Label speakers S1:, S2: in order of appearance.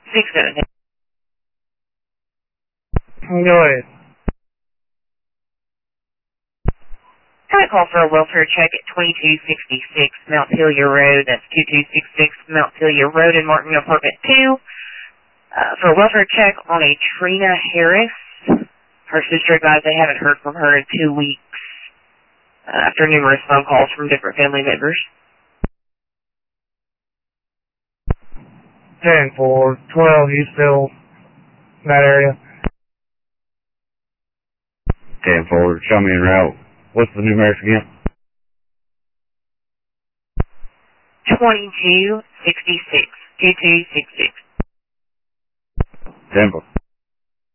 S1: 6-7.
S2: Go ahead.
S1: I call for a welfare check at 2266 Mount Pillier Road. That's 2266 Mount Pillier Road in Martinville, Apartment 2. For a welfare check on a Trina Harris. Her sister advised they haven't heard from her in 2 weeks after numerous phone calls from different family members.
S2: 10-4-12, you still in that area?
S3: 10-4, show me en route. What's the numerics again?
S1: 2266. 2266.
S3: 10-4.